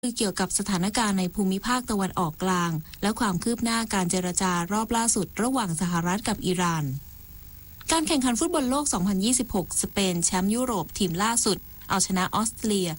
เกี่ยวกับสถานการณ์ในภูมิภาคตะวันออกกลางและความคืบหน้าการเจรจารอบล่าสุดระหว่างสหรัฐกับอิหร่านการแข่งขันฟุตบอลโลก 2026 สเปนแชมป์ยุโรปทีมล่าสุดเอาชนะออสเตรเลีย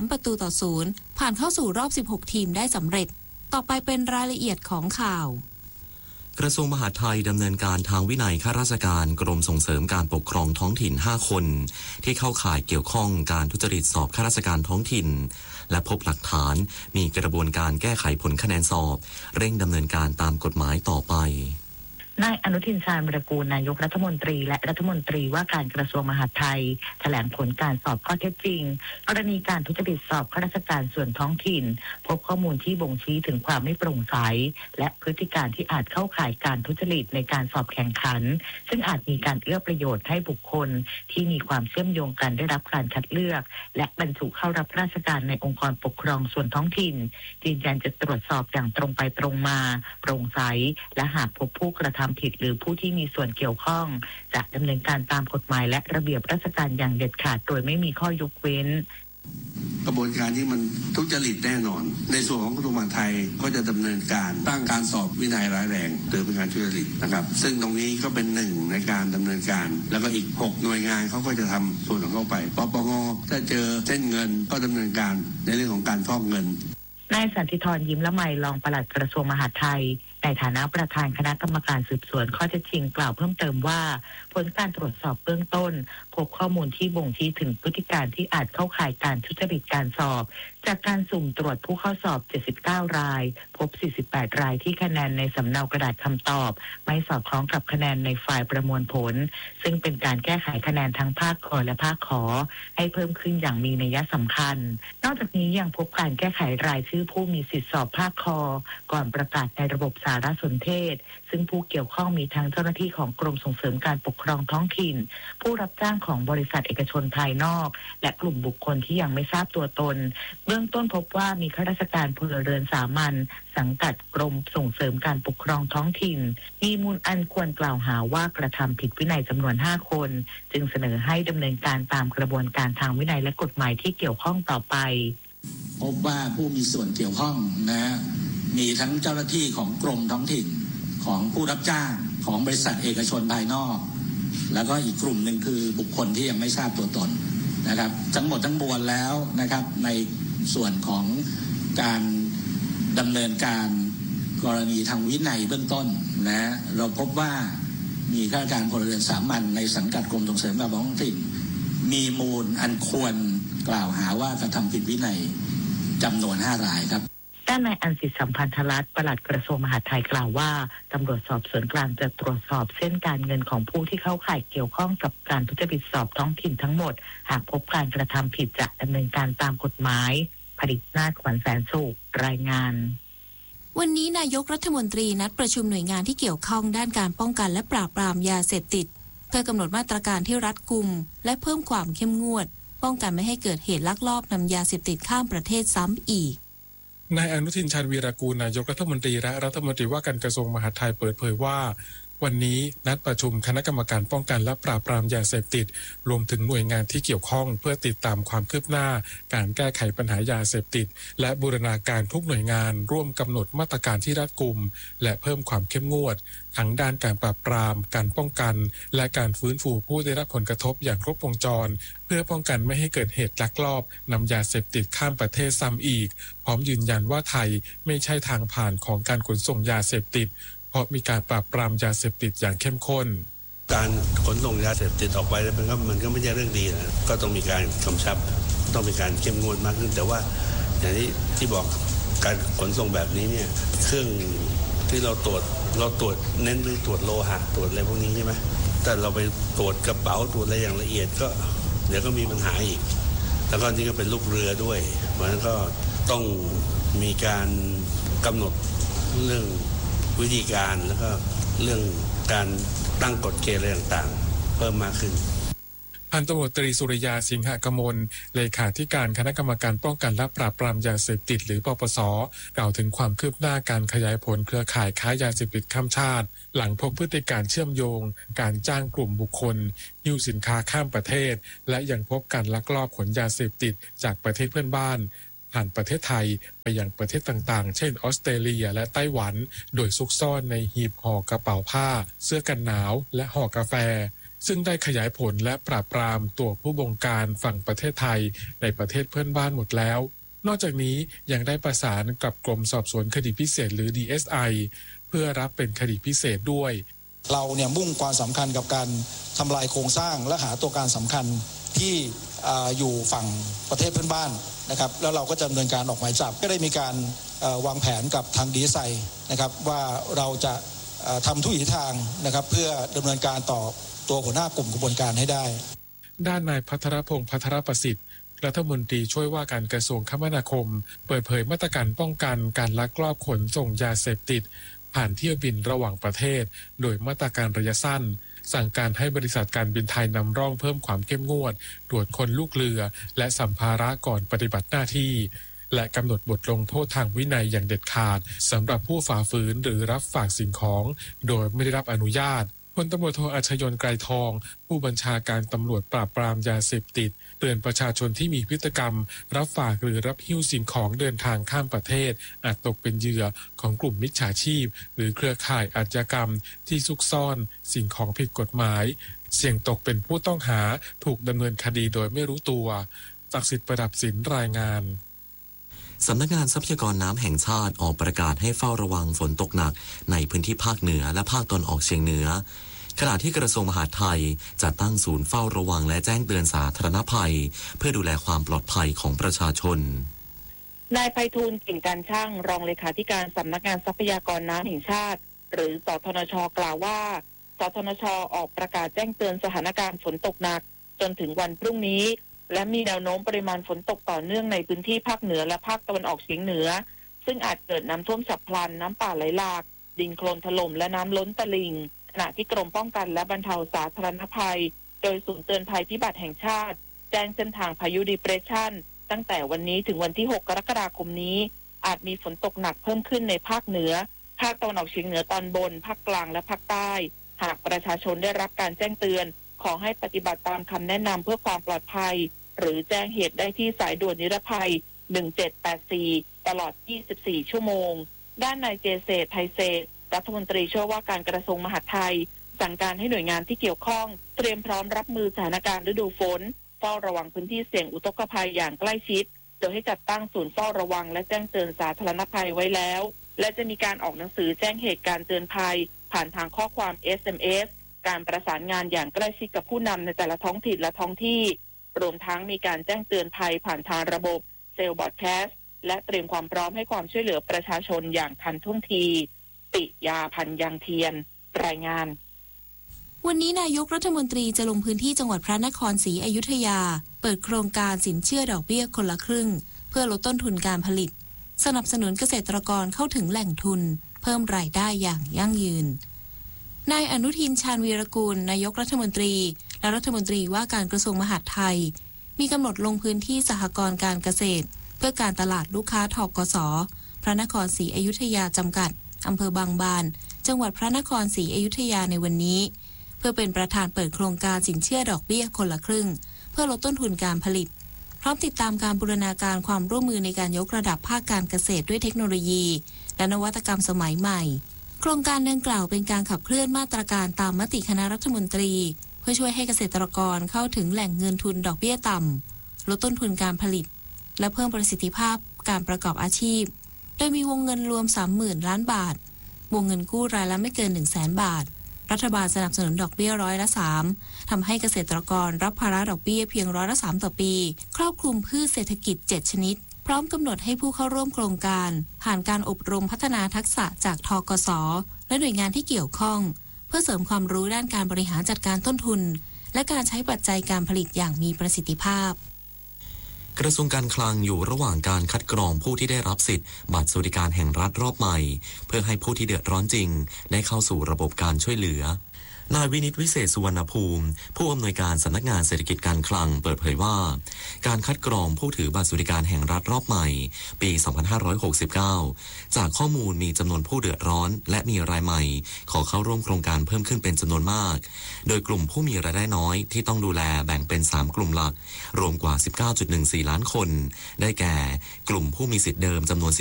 3-0 ผ่านเข้าสู่รอบ 16 ทีมได้สำเร็จต่อไปเป็นรายละเอียดของข่าวกระทรวงมหาดไทยดำเนินการทางวินัยข้าราชการกรมส่งเสริมการปกครองท้องถิ่น 5 คนที่เข้าข่ายเกี่ยวข้องการทุจริตสอบข้าราชการท้องถิ่นและพบหลักฐานมีกระบวนการแก้ไขผลคะแนนสอบเร่งดำเนินการตามกฎหมายต่อไปนายอนุทินชาญวิรากูลนายกรัฐมนตรีและรัฐมนตรีว่าการกระทรวงมหาดไทยแถลงผลการสอบข้อเท็จจริงกรณีการทุจริตสอบข้าราชการส่วนท้องถิ่นพบข้อมูลที่บ่งชี้ถึงความไม่โปร่งใสและพฤติการที่อาจเข้าข่ายการทุจริตในการสอบแข่งขันซึ่งอาจมีการเอื้อประโยชน์ให้บุคคลที่มีความเชื่อมโยงกันได้รับการคัดเลือกและบรรจุเข้ารับราชการในองค์กรปกครองส่วนท้องถิ่นยืนยันจะตรวจสอบอย่างตรงไปตรงมาโปร่งใสและหากพบผู้กระทำผิดหรือผู้ที่มีส่วนเกี่ยวข้องจะดำเนินการตามกฎหมายและระเบียบราชการอย่างเด็ดขาดโดยไม่มีข้อยกเว้นกระบวนการที่มันทุจริตแน่นอนในส่วนของกระทรวงมหาดไทยก็จะดำเนินการตั้งการสอบวินัยร้ายแรงถือเป็นการทุจริตนะครับซึ่งตรงนี้ก็เป็นหนึ่งในการดำเนินการแล้วก็อีก6หน่วยงานเขาก็จะทำส่วนของเขาไปปปงถ้าเจอเส้นเงินก็ดำเนินการในเรื่องของการฟอกเงินนายสันติธรยิ้มละไมรองปลัดกระทรวงมหาดไทยในฐานะประธานคณะกรรมการสืบสวนข้อเท็จจริงกล่าวเพิ่มเติมว่าผลการตรวจสอบเบื้องต้นพบข้อมูลที่บ่งชี้ถึงพฤติการที่อาจเข้าข่ายการทุจริตการสอบจากการสุ่มตรวจผู้เข้าสอบ79รายพบ48รายที่คะแนนในสำเนากระดาษคำตอบไม่สอดคล้องกับคะแนนในไฟล์ประมวลผลซึ่งเป็นการแก้ไขคะแนนทั้งภาคกและภาคขอให้เพิ่มขึ้นอย่างมีนัยสำคัญนอกจากนี้ยังพบการแก้ไขรายชื่อผู้มีสิทธิสอบภาคคก่อนประกาศในระบบสารสนเทศซึ่งผู้เกี่ยวข้องมีทั้งเจ้าหน้าที่ของกรมส่งเสริมการปกครองท้องถิ่นผู้รับจ้างของบริษัทเอกชนภายนอกและกลุ่มบุคคลที่ยังไม่ทราบตัวตนเบื้องต้นพบว่ามีข้าราชการพลเรือนสามัญสังกัดกรมส่งเสริมการปกครองท้องถิ่นมีมูลอันควรกล่าวหาว่ากระทำผิดวินัยจำนวน5คนจึงเสนอให้ดำเนินการตามกระบวนการทางวินัยและกฎหมายที่เกี่ยวข้องต่อไปพบว่าผู้มีส่วนเกี่ยวข้องนะมีทั้งเจ้าหน้าที่ของกรมท้องถิ่นของผู้รับจ้างของบริษัทเอกชนภายนอกแล้วก็อีกกลุ่มหนึ่งคือบุคคลที่ยังไม่ทราบตัวตนนะครับทั้งหมดทั้งมวลแล้วนะครับในส่วนของการดำเนินการกรณีทางวินัยเบื้องต้นนะเราพบว่ามีข้าราชการพลเรือนสามัญในสังกัดกรมส่งเสริมการปกครองท้องถิ่นมีมูลอันควรกล่าวหาว่ากระทำผิดวินัยจำนวน5รายครับด้านนายอันสิทธิสัมพันธรัตน์ปลัดกระทรวงมหาดไทยกล่าวว่าตำรวจสอบสวนกลางจะตรวจสอบเส้นการเงินของผู้ที่เข้าข่ายเกี่ยวข้องกับการทุจริตสอบท้องถิ่นทั้งหมดหากพบการกระทำผิดจะดำเนินการตามกฎหมายผลิตนาถขวัญแสนสุขรายงานวันนี้นายกรัฐมนตรีนัดประชุมหน่วยงานที่เกี่ยวข้องด้านการป้องกันและปราบปรามยาเสพติดเพื่อกำหนดมาตรการที่รัดกุมและเพิ่มความเข้มงวดป้องกันไม่ให้เกิดเหตุลักลอบนำยาเสพติดข้ามประเทศซ้ำอีกนายอนุทินชาญวีรกูลนายกรัฐมนตรีและรัฐมนตรีว่าการกระทรวงมหาดไทยเปิดเผยว่าวันนี้นัดประชุมคณะกรรมการป้องกันและปราบปรามยาเสพติดรวมถึงหน่วยงานที่เกี่ยวข้องเพื่อติดตามความคืบหน้าการแก้ไขปัญหายาเสพติดและบูรณาการทุกหน่วยงานร่วมกำหนดมาตรการที่รัดกุมและเพิ่มความเข้มงวดทั้งด้านการปราบปรามการป้องกันและการฟื้นฟูผู้ได้รับผลกระทบอย่างครบวงจรเพื่อป้องกันไม่ให้เกิดเหตุลักลอบนำยาเสพติดข้ามประเทศซ้ำอีกพร้อมยืนยันว่าไทยไม่ใช่ทางผ่านของการขนส่งยาเสพติดเพราะมีการปราบปรามยาเสพติดอย่างเข้มข้นการขนส่งยาเสพติดออกไปมันก็ไม่ใช่เรื่องดีนะก็ต้องมีการกำชับต้องมีการเข้มงวดมากขึ้นแต่ว่าอย่างที่บอกการขนส่งแบบนี้เนี่ยเครื่องที่เราตรวจเน้นไปตรวจโลหะตรวจอะไรพวกนี้ใช่ไหมแต่เราไปตรวจกระเป๋าตรวจอะไรอย่างละเอียดก็เดี๋ยวก็มีปัญหาอีกแล้วก็นี่ก็เป็นลูกเรือด้วยเพราะฉะนั้นก็ต้องมีการกำหนดเรื่องวิธีการแล้วก็เรื่องการตั้งกฎเกณฑ์อะไรต่างๆเพิ่มมากขึ้นพันตำรวจตรีสุริยาสิงหกมลเลขาธิการคณะกรรมการป้องกันและปราบปรามยาเสพติดหรือปปส.กล่าวถึงความคืบหน้าการขยายผลเครือข่ายค้ายาเสพติดข้ามชาติหลังพบพฤติการเชื่อมโยงการจ้างกลุ่มบุคคลหิ้วสินค้าข้ามประเทศและยังพบการลักลอบขนยาเสพติดจากประเทศเพื่อนบ้านผ่านประเทศไทยไปยังประเทศต่างๆเช่นออสเตรเลียและไต้หวันโดยซุกซ่อนในหีบห่อกระเป๋าผ้าเสื้อกันหนาวและห่อกาแฟซึ่งได้ขยายผลและปราบปรามตัวผู้บงการฝั่งประเทศไทยในประเทศเพื่อนบ้านหมดแล้วนอกจากนี้ยังได้ประสานกับกรมสอบสวนคดีพิเศษหรือ DSI เพื่อรับเป็นคดีพิเศษด้วยเราเนี่ยมุ่งความสำคัญกับการทำลายโครงสร้างและหาตัวการสำคัญที่อยู่ฝั่งประเทศเพื่อนบ้านนะครับแล้วเราก็จะดำเนินการออกหมายจับก็ได้มีการวางแผนกับทาง DSI นะครับว่าเราจะทำทุกวิถีทางนะครับเพื่อดำเนินการต่อตัวหัวหน้ากลุ่มกระบวนการให้ได้ด้านนายภัทรพงษ์ภัทรประสิทธิ์รัฐมนตรีช่วยว่าการกระทรวงคมนาคมเปิดเผยมาตรการป้องกันการลักลอบขนส่งยาเสพติดผ่านเที่ยวบินระหว่างประเทศโดยมาตรการระยะสั้นสั่งการให้บริษัทการบินไทยนำร่องเพิ่มความเข้มงวดตรวจคนลูกเรือและสัมภาระก่อนปฏิบัติหน้าที่และกำหนดบทลงโทษทางวินัยอย่างเด็ดขาดสำหรับผู้ฝ่าฝืนหรือรับฝากสิ่งของโดยไม่ได้รับอนุญาตพลตำรวจโทอัชยนต์ไกรทองผู้บัญชาการตำรวจปราบปรามยาเสพติดเตือนประชาชนที่มีพฤติกรรมรับฝากหรือรับหิ้วสิ่งของเดินทางข้ามประเทศอาจตกเป็นเหยื่อของกลุ่มมิจฉาชีพหรือเครือข่ายอาชญากรรมที่ซุกซ่อนสิ่งของผิดกฎหมายเสี่ยงตกเป็นผู้ต้องหาถูกดำเนินคดีโดยไม่รู้ตัวศักดิ์สิทธิ์ประดับศิลป์รายงานสำนักงานทรัพยากรน้ำแห่งชาติออกประกาศให้เฝ้าระวังฝนตกหนักในพื้นที่ภาคเหนือและภาคตะวันออกเฉียงเหนือขณะที่กระทรวงมหาดไทยจัดตั้งศูนย์เฝ้าระวังและแจ้งเตือนสาธารณภัยเพื่อดูแลความปลอดภัยของประชาชนนายไพฑูรย์ กิ่งการช่างรองเลขาธิการสำนักงานทรัพยากรน้ำแห่งชาติหรือสทนช.กล่าวว่าสทนช.ออกประกาศแจ้งเตือนสถานการณ์ฝนตกหนักจนถึงวันพรุ่งนี้และมีแนวโน้มปริมาณฝนตกต่อเนื่องในพื้นที่ภาคเหนือและภาคตะวันออกเฉียงเหนือซึ่งอาจเกิดน้ำท่วมฉับพลันน้ำป่าไหลหลากดินโคลนถล่มและน้ำล้นตลิ่งขณะที่กรมป้องกันและบรรเทาสาธารณภัยโดยศูนย์เตือนภัยพิบัติแห่งชาติแจ้งเส้นทางพายุดีเพรสชันตั้งแต่วันนี้ถึงวันที่6กรกฎาคมนี้อาจมีฝนตกหนักเพิ่มขึ้นในภาคเหนือภาคตะวันออกเฉียงเหนือตอนบนภาคกลางและภาคใต้หากประชาชนได้รับการแจ้งเตือนขอให้ปฏิบัติตามคำแนะนำเพื่อความปลอดภัยหรือแจ้งเหตุได้ที่สายด่วนนิรภัย1784ตลอด24ชั่วโมงด้านนายเจเศรษฐ์ไทยเศรษฐ์รัฐมนตรีช่วยว่าการกระทรวงมหาดไทยสั่งการให้หน่วยงานที่เกี่ยวข้องเตรียมพร้อมรับมือสถานการณ์ฤดูฝนเฝ้าระวังพื้นที่เสี่ยงอุทกภัยอย่างใกล้ชิดโดยให้จัดตั้งศูนย์เฝ้าระวังและแจ้งเตือนสาธารณภัยไว้แล้วและจะมีการออกหนังสือแจ้งเหตุการณ์เตือนภัยผ่านทางข้อความ SMS การประสานงานอย่างใกล้ชิดกับผู้นำในแต่ละท้องถิ่นและท้องที่รวมทั้งมีการแจ้งเตือนภัยผ่านทางระบบเซลล์บอดแคสต์และเตรียมความพร้อมให้ความช่วยเหลือประชาชนอย่างทันท่วงทีปิยาพันธ์ยังเทียนรายงานวันนี้นายกรัฐมนตรีจะลงพื้นที่จังหวัดพระนครศรีอยุธยาเปิดโครงการสินเชื่อดอกเบี้ยคนละครึ่งเพื่อลดต้นทุนการผลิตสนับสนุนเกษตรกรเข้าถึงแหล่งทุนเพิ่มรายได้อย่างยั่งยืนนายอนุทินชาญวีรกูลนายกรัฐมนตรีและรัฐมนตรีว่าการกระทรวงมหาดไทยมีกำหนดลงพื้นที่สหกรณ์การเกษตรเพื่อการตลาดลูกค้าธกส.พระนครศรีอยุธยาจำกัดอำเภอบางบานจังหวัดพระนครศรีอยุธยาในวันนี้เพื่อเป็นประธานเปิดโครงการสินเชื่อดอกเบี้ยคนละครึ่งเพื่อลดต้นทุนการผลิตพร้อมติดตามการบูรณาการความร่วมมือในการยกระดับภาคการเกษตรด้วยเทคโนโลยีและนวัตกรรมสมัยใหม่โครงการดังกล่าวเป็นการขับเคลื่อนมาตรการตามมติคณะรัฐมนตรีเพื่อช่วยให้เกษตรกรเข้าถึงแหล่งเงินทุนดอกเบี้ยต่ำลดต้นทุนการผลิตและเพิ่มประสิทธิภาพการประกอบอาชีพโดยมีวงเงินรวม 30,000 ล้านบาทวงเงินกู้รายละไม่เกิน 100,000 บาทรัฐบาลสนับสนุนดอกเบี้ย3%ทำให้เกษตรกรรับภาระดอกเบี้ยเพียง3%ต่อปีครอบคลุมพืชเศรษฐกิจ7ชนิดพร้อมกำหนดให้ผู้เข้าร่วมโครงการผ่านการอบรมพัฒนาทักษะจากธกส.และหน่วยงานที่เกี่ยวข้องเพื่อเสริมความรู้ด้านการบริหารจัดการต้นทุนและการใช้ปัจจัยการผลิตอย่างมีประสิทธิภาพกระทรวงการคลังอยู่ระหว่างการคัดกรองผู้ที่ได้รับสิทธิ์บัตรสวัสดิการแห่งรัฐรอบใหม่เพื่อให้ผู้ที่เดือดร้อนจริงได้เข้าสู่ระบบการช่วยเหลือนายวินิตวิเศษสุวรรณภูมิผู้อำนวยการสำนักงานเศรษฐกิจการคลังเปิดเผยว่าการคัดกรองผู้ถือบัตรสวัสดิการแห่งรัฐรอบใหม่ปี 2569 จากข้อมูลมีจำนวนผู้เดือดร้อนและมีรายใหม่ขอเข้าร่วมโครงการเพิ่มขึ้นเป็นจำนวนมากโดยกลุ่มผู้มีรายได้น้อยที่ต้องดูแลแบ่งเป็น3กลุ่มหลักรวมกว่า 19.14 ล้านคนได้แก่กลุ่มผู้มีสิทธิ์เดิมจำนวน